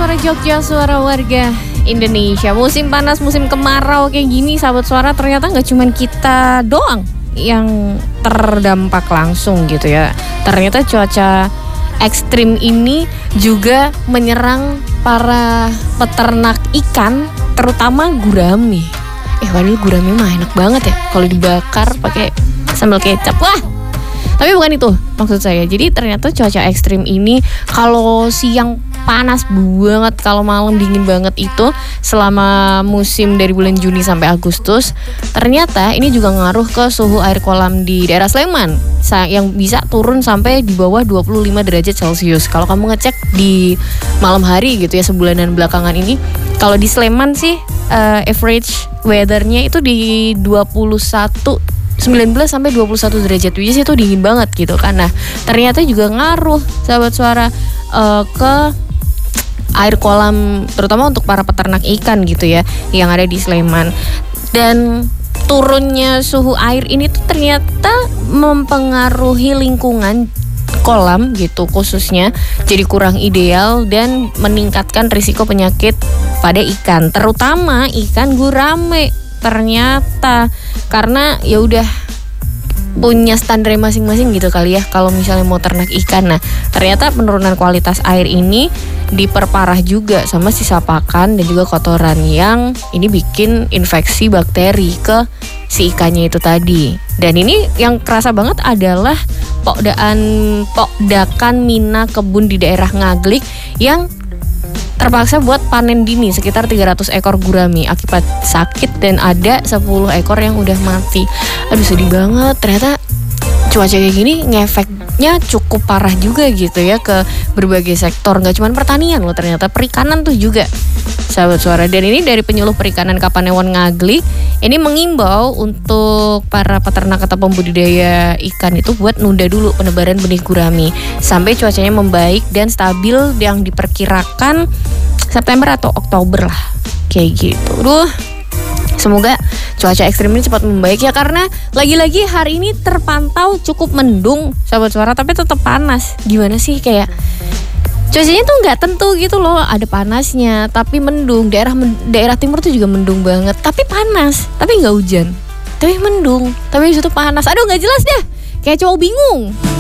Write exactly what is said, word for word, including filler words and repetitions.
Suara Jogja, suara warga Indonesia. Musim panas, musim kemarau kayak gini, sahabat suara, ternyata gak cuman kita doang yang terdampak langsung gitu ya. Ternyata cuaca ekstrim ini juga menyerang para peternak ikan, terutama gurame. Eh padahal gurame mah enak banget ya kalau dibakar pakai sambal kecap. Wah, tapi bukan itu maksud saya. Jadi ternyata cuaca ekstrim ini kalau siang panas banget, kalau malam dingin banget itu selama musim dari bulan Juni sampai Agustus, ternyata ini juga ngaruh ke suhu air kolam di daerah Sleman yang bisa turun sampai di bawah dua puluh lima derajat Celcius. Kalau kamu ngecek di malam hari gitu ya, sebulanan belakangan ini, kalau di Sleman sih uh, average weathernya itu di dua puluh satu sembilan belas sampai dua puluh satu derajat, which is itu dingin banget gitu kan. Nah, ternyata juga ngaruh sahabat suara uh, ke air kolam, terutama untuk para peternak ikan gitu ya yang ada di Sleman. Dan turunnya suhu air ini tuh ternyata mempengaruhi lingkungan kolam gitu khususnya, jadi kurang ideal dan meningkatkan risiko penyakit pada ikan, terutama ikan gurame ternyata, karena ya udah punya standar masing-masing gitu kali ya kalau misalnya mau ternak ikan. Nah, ternyata penurunan kualitas air ini diperparah juga sama sisa pakan dan juga kotoran yang ini bikin infeksi bakteri ke si ikannya itu tadi. Dan ini yang kerasa banget adalah pokdaan pokdakan mina kebun di daerah Ngaglik yang terpaksa buat panen dini sekitar tiga ratus ekor gurame akibat sakit, dan ada sepuluh ekor yang udah mati. Aduh, sedih banget. Ternyata cuaca kayak gini ngefeknya cukup parah juga gitu ya ke berbagai sektor, gak cuma pertanian loh, ternyata perikanan tuh juga sahabat suara. Dan ini dari Penyuluh Perikanan Kapanewon Ngaglik ini mengimbau untuk para peternak atau pembudidaya ikan itu buat nunda dulu penebaran benih gurame sampai cuacanya membaik dan stabil yang diperkirakan September atau Oktober lah kayak gitu. Duh, semoga cuaca ekstrim ini cepat membaik ya, karena lagi-lagi hari ini terpantau cukup mendung sahabat suara, tapi tetap panas. Gimana sih, kayak cuacanya tuh nggak tentu gitu loh, ada panasnya tapi mendung. Daerah daerah timur tuh juga mendung banget tapi panas, tapi nggak hujan, tapi mendung, tapi itu panas. Aduh, nggak jelas deh, kayak cowok bingung.